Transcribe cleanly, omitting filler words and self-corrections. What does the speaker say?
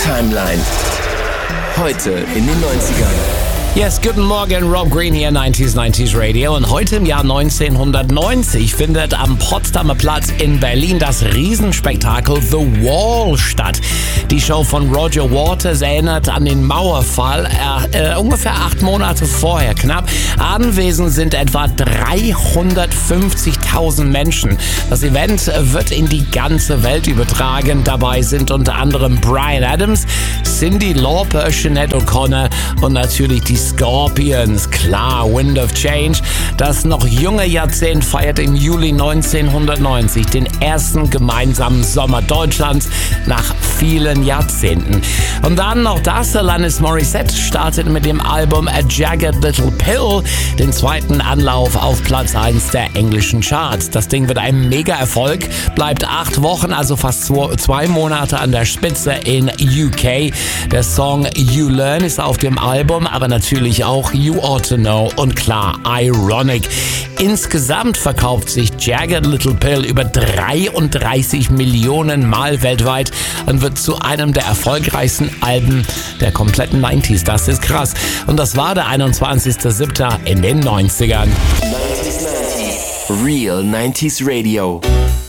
Timeline. Heute in den 90ern. Yes, guten Morgen, Rob Green hier, 90s Radio. Und heute im Jahr 1990 findet am Potsdamer Platz in Berlin das Riesenspektakel The Wall statt. Die Show von Roger Waters erinnert an den Mauerfall, ungefähr 8 Monate vorher knapp. Anwesend sind etwa 350.000 Menschen. Das Event wird in die ganze Welt übertragen. Dabei sind unter anderem Bryan Adams, Cyndi Lauper, Sinead O'Connor und natürlich die Scorpions. Klar, Wind of Change. Das noch junge Jahrzehnt feiert im Juli 1990 den ersten gemeinsamen Sommer Deutschlands nach vielen Jahrzehnten. Und dann noch das, Alanis Morissette startet mit dem Album A Jagged Little Pill den zweiten Anlauf auf Platz 1 der englischen Charts. Das Ding wird ein Mega-Erfolg, bleibt 8 Wochen, also fast 2 Monate an der Spitze in UK. Der Song You Learn ist auf dem Album, aber natürlich auch You Ought to Know und klar, Ironic. Insgesamt verkauft sich Jagged Little Pill über 33 Millionen Mal weltweit und wird zu einem der erfolgreichsten Alben der kompletten 90s. Das ist krass. Und das war der 21.07. in den 90ern. 90s. Real 90s Radio.